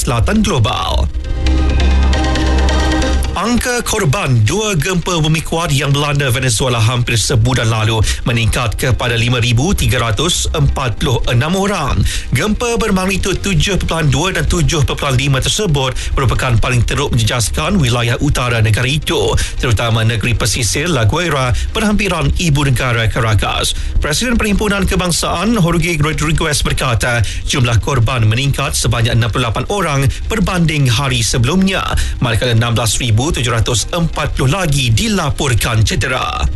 selatan global. Angka korban dua gempa bumi kuat yang melanda Venezuela hampir sebulan lalu meningkat kepada 5,346 orang. Gempa bermagnitud 7.2 dan 7.5 tersebut merupakan paling teruk menjejaskan wilayah utara negara itu, terutama negeri pesisir La Guaira, berhampiran ibu negara Caracas. Presiden Perhimpunan Kebangsaan Jorge Rodriguez berkata jumlah korban meningkat sebanyak 68 orang berbanding hari sebelumnya, manakala 16,740 lagi dilaporkan cedera.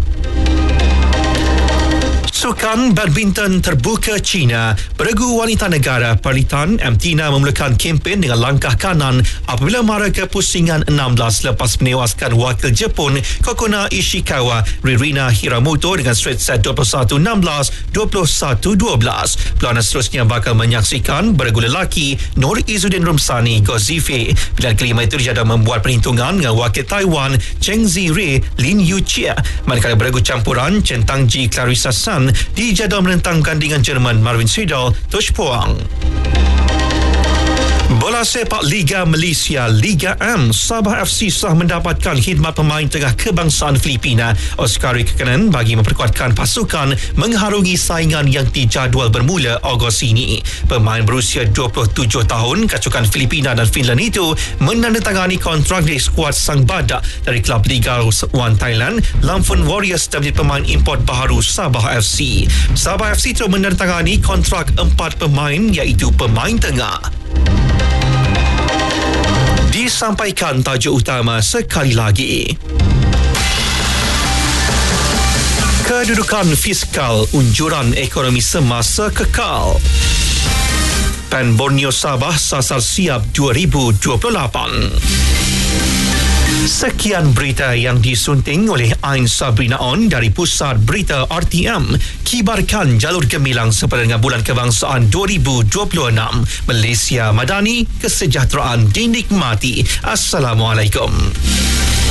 Sukan badminton terbuka China, beregu wanita negara Perlitan Amtina memulakan kempen dengan langkah kanan apabila mara kepusingan 16 lepas menewaskan wakil Jepun Kokona Ishikawa Ririna Hiramoto dengan straight set 21-16, 21-12. Pelana seterusnya bakal menyaksikan beregu lelaki Nur Izzuddin Rumsani Gozife. Pilihan kelima itu dijadwal membuat perhitungan dengan wakil Taiwan Cheng Zirei Lin Yuchia, manakala beregu campuran Chen Tangji Clarissa Sun dijadwal menentang gandingan Jerman Marvin Sidal Tush Puang. Bola sepak Liga Malaysia Liga M, Sabah FC telah mendapatkan khidmat pemain tengah kebangsaan Filipina Oscari Kekanan bagi memperkuatkan pasukan mengharungi saingan yang dijadual bermula Ogos ini. Pemain berusia 27 tahun kasukan Filipina dan Finland itu menandatangani kontrak di skuad Sang Badak dari klub Liga 1 Thailand Lampun Warriors dan menjadi pemain import baharu Sabah FC. Sabah FC telah menandatangani kontrak 4 pemain iaitu pemain tengah. Disampaikan tajuk utama sekali lagi. Kedudukan fiskal unjuran ekonomi semasa kekal. PAN Borneo Sabah sasar siap 2028. Sekian berita yang disunting oleh Ain Sabrina On dari Pusat Berita RTM. Kibarkan jalur gemilang sepanjang bulan kebangsaan 2026. Malaysia Madani, kesejahteraan dinikmati. Assalamualaikum.